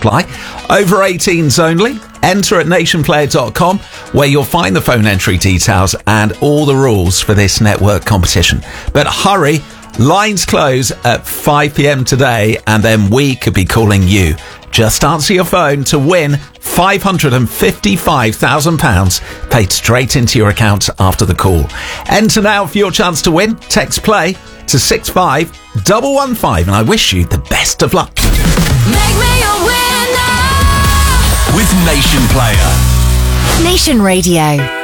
apply. Over 18s only. Enter at nationplayer.com, where you'll find the phone entry details and all the rules for this network competition. But hurry, lines close at 5 p.m. today, and then we could be calling you. Just answer your phone to win £555,000 paid straight into your account after the call. Enter now for your chance to win. Text play to 65115, and I wish you the best of luck. Make me a winner with Nation Player. Nation Radio.